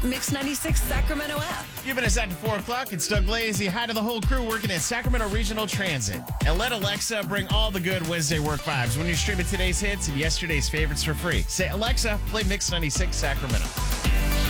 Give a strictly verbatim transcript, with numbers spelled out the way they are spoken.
Mix ninety-six Sacramento app. Giving us at four o'clock, it's Doug Lazy. Hi to the whole crew working at Sacramento Regional Transit. And let Alexa bring all the good Wednesday work vibes when you're streaming today's hits and yesterday's favorites for free. Say, Alexa, play Mix ninety-six Sacramento.